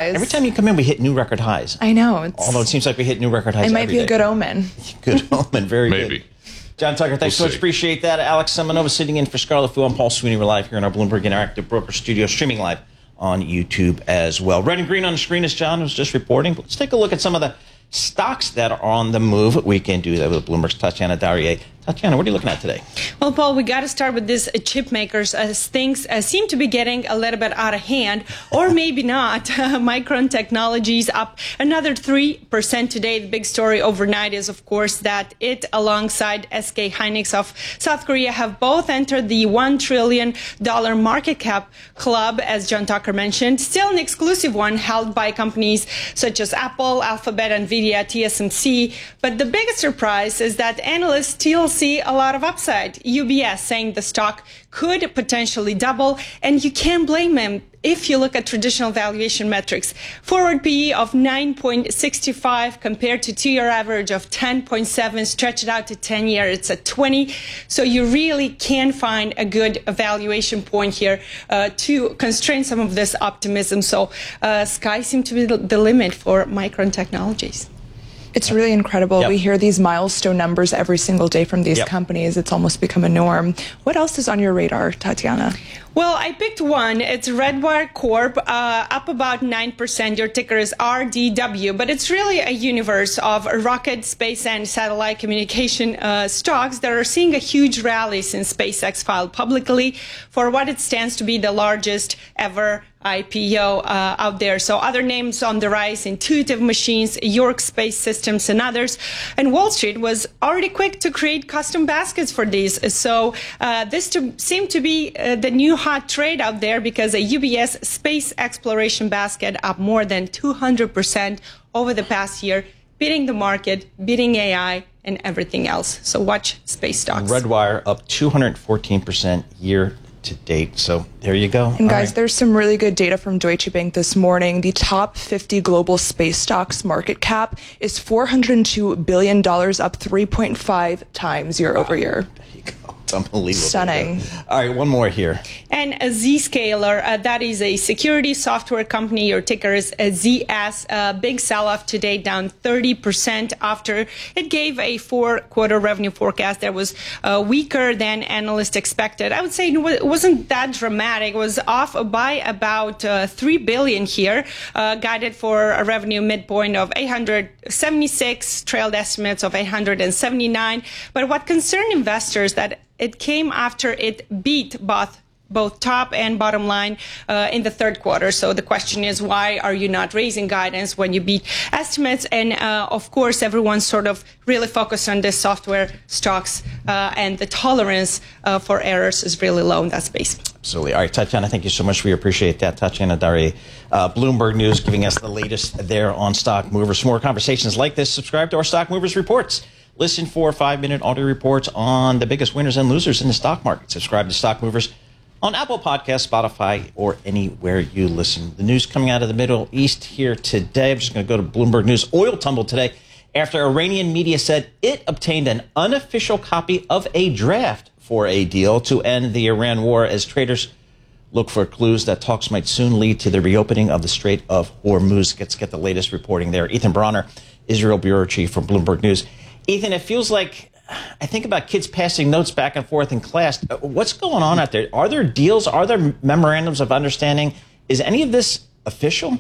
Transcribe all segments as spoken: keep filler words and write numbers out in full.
highs. Every time you come in, we hit new record highs. I know. It's, Although it seems like we hit new record highs It might every be a day. good omen. Good omen. Very Maybe. good. John Tucker, thanks We'll so much. see. Appreciate that. Alex Semenova sitting in for Scarlett Fu. I'm Paul Sweeney. We're live here in our Bloomberg Interactive Broker Studio, streaming live on YouTube as well. Red and green on the screen, as John was just reporting. But let's take a look at some of the stocks that are on the move. We can do that with Bloomberg's Tatiana Darrier. Tatiana, what are you looking at today? Well, Paul, we got to start with these uh, chip makers as things uh, seem to be getting a little bit out of hand, or maybe not. Micron Technologies up another three percent today. The big story overnight is, of course, that it, alongside S K Hynix of South Korea, have both entered the one trillion dollars market cap club, as John Tucker mentioned. Still an exclusive one held by companies such as Apple, Alphabet, NVIDIA, T S M C. But the biggest surprise is that analysts still see a lot of upside. U B S saying the stock could potentially double, and you can't blame them if you look at traditional valuation metrics. Forward P E of nine point six five compared to two-year average of ten point seven, stretch it out to ten year, it's at twenty. So you really can find a good valuation point here uh, to constrain some of this optimism. So uh, sky seems to be the, the limit for Micron Technologies. It's really incredible. Yep. We hear these milestone numbers every single day from these Yep. companies. It's almost become a norm. What else is on your radar, Tatiana? Well, I picked one. It's Redwire Corp, uh, up about nine percent. Your ticker is R D W, but it's really a universe of rocket, space, and satellite communication uh, stocks that are seeing a huge rally since SpaceX filed publicly for what it stands to be the largest ever I P O uh, out there. So other names on the rise: Intuitive Machines, York Space Systems, and others. And Wall Street was already quick to create custom baskets for these. So uh, this to, seemed to be uh, the new hot trade out there, because a U B S space exploration basket up more than two hundred percent over the past year, beating the market, beating A I, and everything else. So watch space stocks. Redwire up two hundred fourteen percent year to date. So there you go. And guys, All right. there's some really good data from Deutsche Bank this morning. The top fifty global space stocks market cap is four hundred two billion dollars, up three point five times year over year. There you go. It's unbelievable. Stunning. All right, one more here. And a Zscaler, uh, that is a security software company. Your ticker is a Z S. Uh, big sell-off today, down thirty percent after it gave a four-quarter revenue forecast that was uh, weaker than analysts expected. I would say it wasn't that dramatic. It was off by about uh, three billion dollars here, uh, guided for a revenue midpoint of eight hundred seventy-six, trailed estimates of eight hundred seventy-nine. But what concerned investors that it came after it beat both both top and bottom line uh, in the third quarter. So the question is, why are you not raising guidance when you beat estimates? And uh, of course, everyone's sort of really focused on the software stocks, uh, and the tolerance uh, for errors is really low in that space. Absolutely. All right, Tatiana, thank you so much. We appreciate that. Tatiana Darrier, uh, Bloomberg News, giving us the latest there on Stock Movers. For more conversations like this, subscribe to our Stock Movers reports. Listen for five-minute audio reports on the biggest winners and losers in the stock market. Subscribe to Stock Movers on Apple Podcasts, Spotify, or anywhere you listen. The news coming out of the Middle East here today. I'm just going to go to Bloomberg News. Oil tumbled today after Iranian media said it obtained an unofficial copy of a draft for a deal to end the Iran war, as traders look for clues that talks might soon lead to the reopening of the Strait of Hormuz. Let's get the latest reporting there. Ethan Bronner, Israel Bureau Chief from Bloomberg News. Ethan, it feels like I think about kids passing notes back and forth in class. What's going on out there? Are there deals? Are there memorandums of understanding? Is any of this official?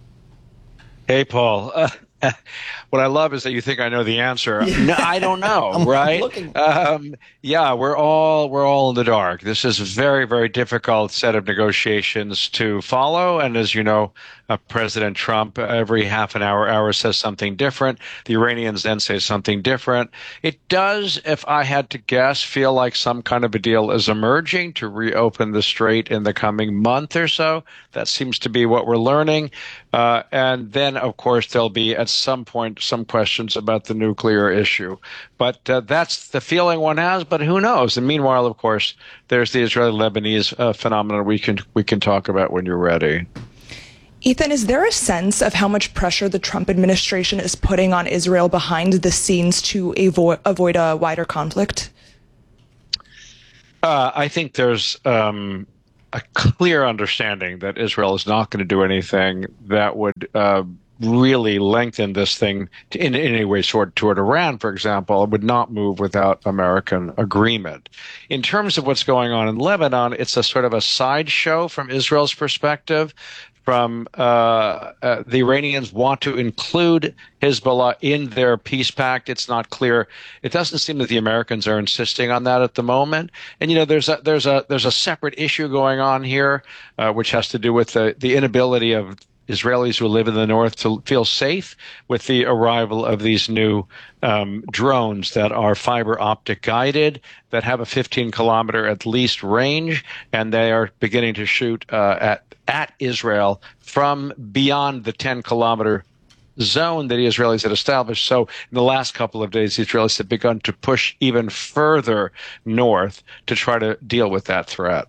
Hey, Paul. Uh, what I love is that you think I know the answer. No, I don't know, right? Um, yeah, we're all we're all in the dark. This is a very, very difficult set of negotiations to follow. And as you know, uh, President Trump every half an hour, hour says something different. The Iranians then say something different. It does, if I had to guess, feel like some kind of a deal is emerging to reopen the strait in the coming month or so. That seems to be what we're learning. Uh, and then, of course, there'll be at some point some questions about the nuclear issue. But uh, that's the feeling one has. But who knows? And meanwhile, of course, there's the Israeli-Lebanese uh, phenomenon we can we can talk about when you're ready. Ethan, is there a sense of how much pressure the Trump administration is putting on Israel behind the scenes to avo- avoid a wider conflict? Uh, I think there's um, a clear understanding that Israel is not going to do anything that would uh, really lengthen this thing to, in, in any way toward, toward Iran, for example. It would not move without American agreement. In terms of what's going on in Lebanon, it's a sort of a sideshow from Israel's perspective. From uh, uh, the Iranians want to include Hezbollah in their peace pact. It's not clear. It doesn't seem that the Americans are insisting on that at the moment. And you know, there's a there's a there's a separate issue going on here, uh, which has to do with the the inability of Israelis who live in the north to feel safe with the arrival of these new um, drones that are fiber optic guided, that have a fifteen kilometer at least range, and they are beginning to shoot uh, at at Israel from beyond the ten kilometer zone that the Israelis had established. So in the last couple of days, the Israelis have begun to push even further north to try to deal with that threat.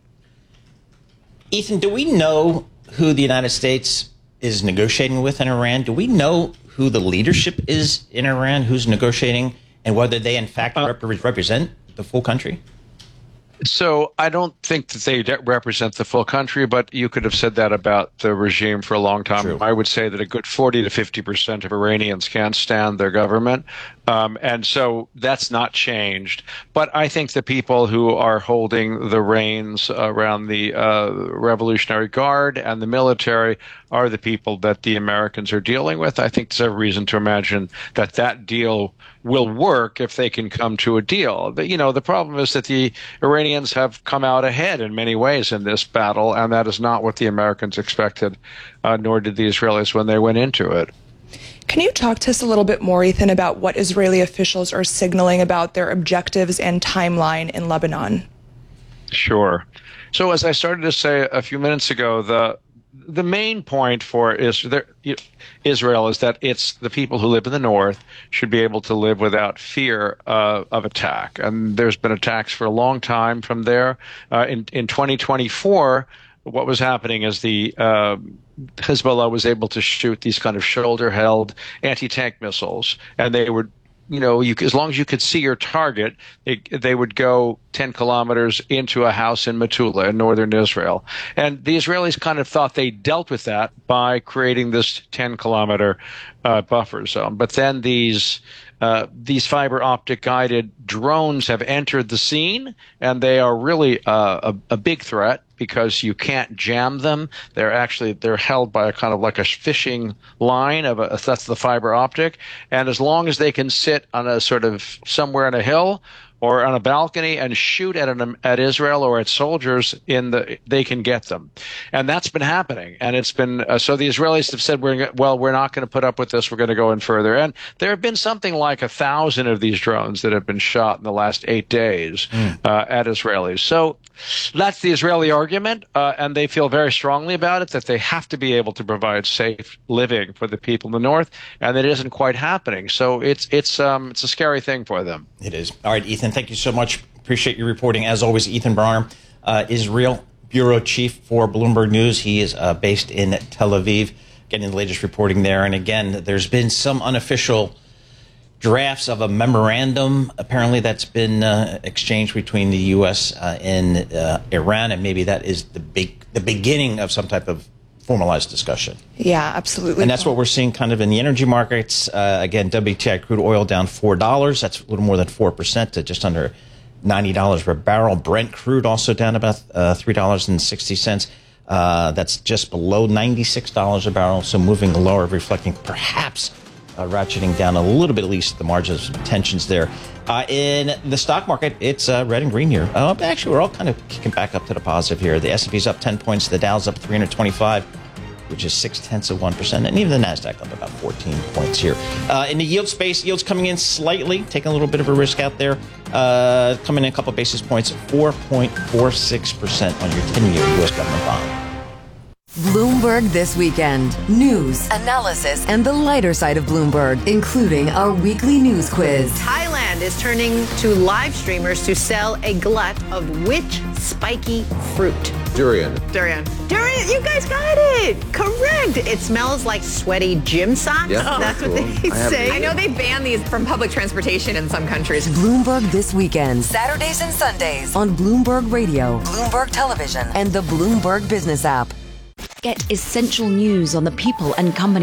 Ethan, do we know who the United States is negotiating with in Iran? Do we know who the leadership is in Iran, who's negotiating, and whether they in fact uh, rep- represent the full country? So I don't think that they de- represent the full country, but you could have said that about the regime for a long time. True. I would say that a good forty to fifty percent of Iranians can't stand their government. Um, and so that's not changed. But I think the people who are holding the reins around the uh, Revolutionary Guard and the military are the people that the Americans are dealing with. I think there's every reason to imagine that that deal will work if they can come to a deal. But, you know, the problem is that the Iranians have come out ahead in many ways in this battle, and that is not what the Americans expected, uh, nor did the Israelis when they went into it. Can you talk to us a little bit more, Ethan, about what Israeli officials are signaling about their objectives and timeline in Lebanon? Sure. So as I started to say a few minutes ago, the the main point for Israel is that it's the people who live in the north should be able to live without fear uh, of attack. And there's been attacks for a long time from there. Uh, in, in twenty twenty-four, what was happening is the uh, Hezbollah was able to shoot these kind of shoulder-held anti-tank missiles, and they were, you know, you, as long as you could see your target, they, they would go ten kilometers into a house in Metula in northern Israel. And the Israelis kind of thought they dealt with that by creating this ten kilometer uh, buffer zone. But then these uh, these fiber optic guided drones have entered the scene, and they are really uh, a, a big threat, because you can't jam them. They're actually, they're held by a kind of like a fishing line of a, that's the fiber optic. And as long as they can sit on a sort of somewhere on a hill or on a balcony and shoot at an, at Israel or at soldiers in the, they can get them. And that's been happening. And it's been, uh, so the Israelis have said, we're, well, we're not going to put up with this. We're going to go in further. And there have been something like a thousand of these drones that have been shot in the last eight days mm. uh, at Israelis. So that's the Israeli argument. Uh, and they feel very strongly about it, that they have to be able to provide safe living for the people in the north. And it isn't quite happening. So it's, it's, um, it's a scary thing for them. It is. All right, Ethan, thank you so much. Appreciate your reporting. As always, Ethan Bronner, uh, Israel Bureau Chief for Bloomberg News. He is uh, based in Tel Aviv, getting the latest reporting there. And again, there's been some unofficial drafts of a memorandum, apparently, that's been uh, exchanged between the U S uh, and uh, Iran, and maybe that is the big, the beginning of some type of formalized discussion. Yeah, absolutely. And that's what we're seeing kind of in the energy markets. Uh, again, W T I crude oil down four dollars. That's a little more than four percent to just under ninety dollars per barrel. Brent crude also down about uh, three dollars and sixty cents. Uh, that's just below ninety-six dollars a barrel, so moving lower, reflecting perhaps uh, ratcheting down a little bit, at least the margins of tensions there. Uh, in the stock market, it's uh, red and green here. Uh, actually, we're all kind of kicking back up to the positive here. The S and P's up ten points, the Dow's up three hundred twenty-five, which is six tenths of one percent, and even the Nasdaq up about fourteen points here. Uh, in the yield space, yields coming in slightly, taking a little bit of a risk out there, uh, coming in a couple basis points, four point four six percent on your ten-year U S government bond. Bloomberg This Weekend. News, analysis, and the lighter side of Bloomberg, including our weekly news quiz. Thailand is turning to live streamers to sell a glut of which spiky fruit? Durian. Durian. Durian, you guys got it. Correct. It smells like sweaty gym socks. Yeah, That's cool. what they I say. I know they ban these from public transportation in some countries. Bloomberg This Weekend. Saturdays and Sundays on Bloomberg Radio, Bloomberg Television, and the Bloomberg Business app. Get essential news on the people and companies